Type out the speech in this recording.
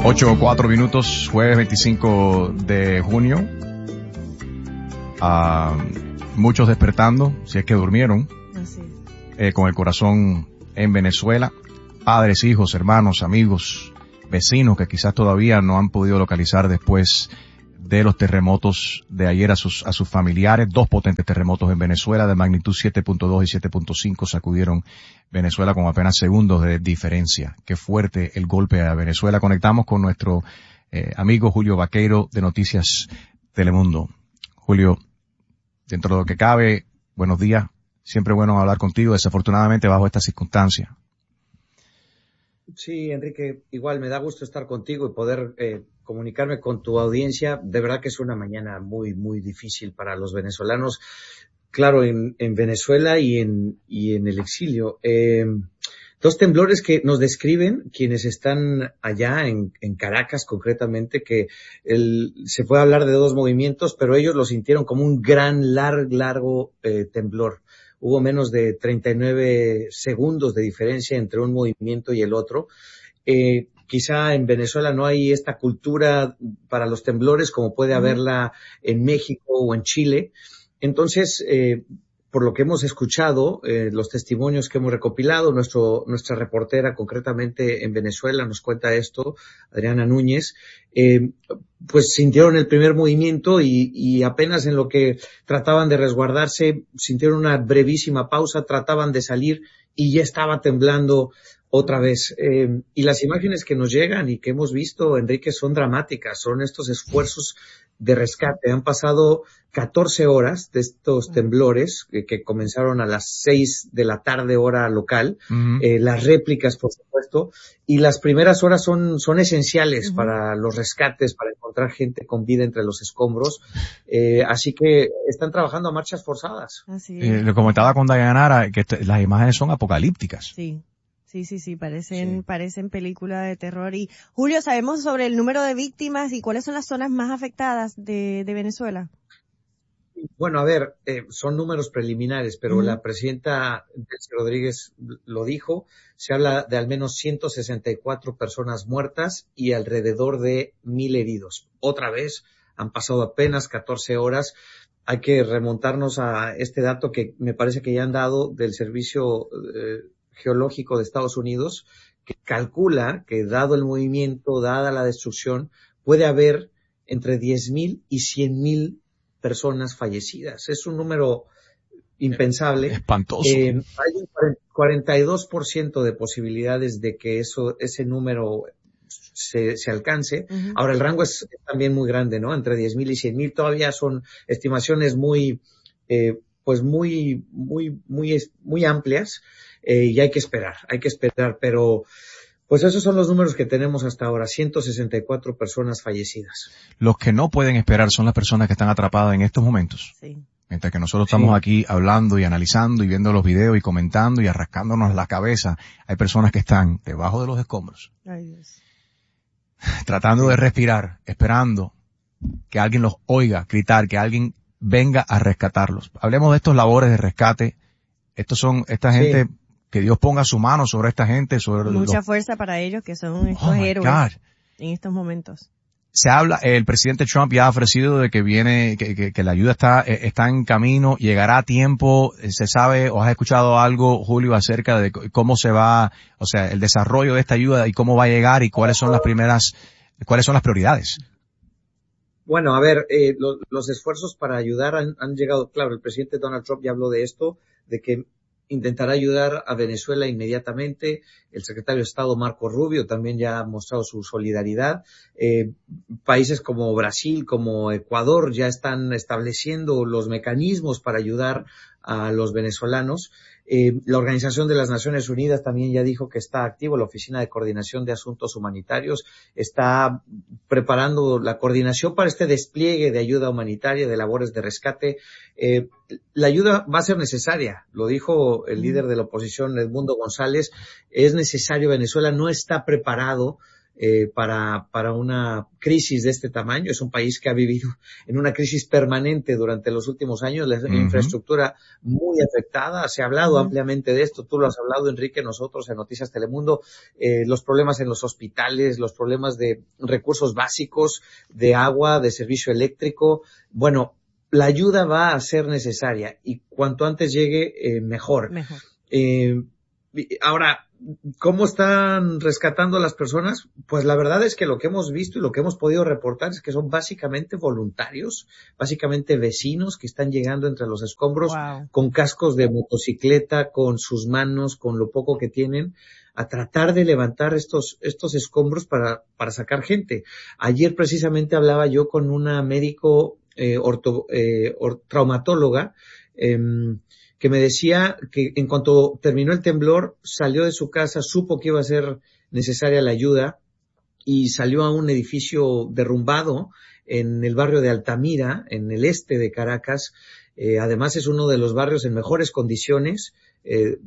8:04, jueves 25 de junio. Muchos despertando, si es que durmieron, con el corazón en Venezuela. Padres, hijos, hermanos, amigos, vecinos que quizás todavía no han podido localizar después de los terremotos de ayer a sus familiares. 2 potentes terremotos en Venezuela de magnitud 7.2 y 7.5 sacudieron Venezuela con apenas segundos de diferencia. Qué fuerte el golpe a Venezuela. Conectamos con nuestro amigo Julio Vaqueiro de Noticias Telemundo. Julio, dentro de lo que cabe, buenos días. Siempre bueno hablar contigo, desafortunadamente bajo esta circunstancia. Sí, Enrique, igual me da gusto estar contigo y poder comunicarme con tu audiencia. De verdad que es una mañana muy, muy difícil para los venezolanos. Claro, en Venezuela y en el exilio. 2 temblores que nos describen quienes están allá en Caracas concretamente, que se puede hablar de 2 movimientos, pero ellos lo sintieron como un gran, largo temblor. Hubo menos de 39 segundos de diferencia entre un movimiento y el otro. Quizá en Venezuela no hay esta cultura para los temblores como puede haberla en México o en Chile. Entonces, por lo que hemos escuchado, los testimonios que hemos recopilado, nuestra reportera concretamente en Venezuela nos cuenta esto, Adriana Núñez, pues sintieron el primer movimiento y apenas en lo que trataban de resguardarse, sintieron una brevísima pausa, trataban de salir y ya estaba temblando otra vez. Y las imágenes que nos llegan y que hemos visto, Enrique, son dramáticas, son estos esfuerzos de rescate. Han pasado 14 horas de estos temblores que comenzaron a las 6 de la tarde hora local, las réplicas, por supuesto, y las primeras horas son esenciales para los rescates, para encontrar gente con vida entre los escombros, así que están trabajando a marchas forzadas. Le comentaba con Dayanara que las imágenes son apocalípticas. Sí, parecen películas de terror. Y Julio, ¿sabemos sobre el número de víctimas y cuáles son las zonas más afectadas de Venezuela? Bueno, a ver, son números preliminares, pero la presidenta Delcy Rodríguez lo dijo, se habla de al menos 164 personas muertas y alrededor de 1,000 heridos. Otra vez, han pasado apenas 14 horas. Hay que remontarnos a este dato que me parece que ya han dado del Servicio Geológico de Estados Unidos, que calcula que dado el movimiento, dada la destrucción, puede haber entre 10,000 y 100,000 personas fallecidas. Es un número impensable. Espantoso. Hay un 42% de posibilidades de que ese número se alcance. Ahora, el rango es también muy grande, ¿no? Entre 10,000 y 100,000 todavía son estimaciones muy amplias. Y hay que esperar, pero pues esos son los números que tenemos hasta ahora, 164 personas fallecidas. Los que no pueden esperar son las personas que están atrapadas en estos momentos. Sí. Mientras que nosotros estamos aquí hablando y analizando y viendo los videos y comentando y arrascándonos la cabeza, hay personas que están debajo de los escombros. Ay, Dios. Tratando de respirar, esperando que alguien los oiga gritar, que alguien venga a rescatarlos. Hablemos de estos labores de rescate. Esta gente, que Dios ponga su mano sobre esta gente, sobre mucha fuerza para ellos, que son estos héroes en estos momentos. Se habla, el presidente Trump ya ha ofrecido de que viene, que la ayuda está en camino, llegará a tiempo. Se sabe, o has escuchado algo, Julio, acerca de cómo se va, o sea, el desarrollo de esta ayuda y cómo va a llegar y cuáles son las prioridades. Bueno, a ver, los esfuerzos para ayudar han llegado, claro, el presidente Donald Trump ya habló de esto, de que intentará ayudar a Venezuela inmediatamente. El secretario de Estado Marco Rubio también ya ha mostrado su solidaridad. Países como Brasil, como Ecuador ya están estableciendo los mecanismos para ayudar a los venezolanos. La Organización de las Naciones Unidas también ya dijo que está activo, la Oficina de Coordinación de Asuntos Humanitarios está preparando la coordinación para este despliegue de ayuda humanitaria, de labores de rescate. La ayuda va a ser necesaria, lo dijo el líder de la oposición, Edmundo González, es necesario, Venezuela no está preparado para una crisis de este tamaño. Es un país que ha vivido en una crisis permanente durante los últimos años, la infraestructura muy afectada. Se ha hablado ampliamente de esto, tú lo has hablado, Enrique, nosotros en Noticias Telemundo, los problemas en los hospitales, los problemas de recursos básicos, de agua, de servicio eléctrico. Bueno, la ayuda va a ser necesaria y cuanto antes llegue, mejor. Ahora, ¿cómo están rescatando a las personas? Pues la verdad es que lo que hemos visto y lo que hemos podido reportar es que son básicamente voluntarios, básicamente vecinos que están llegando entre los escombros con cascos de motocicleta, con sus manos, con lo poco que tienen, a tratar de levantar estos escombros para sacar gente. Ayer precisamente hablaba yo con una médico traumatóloga, que me decía que en cuanto terminó el temblor, salió de su casa, supo que iba a ser necesaria la ayuda y salió a un edificio derrumbado en el barrio de Altamira, en el este de Caracas. Además es uno de los barrios en mejores condiciones,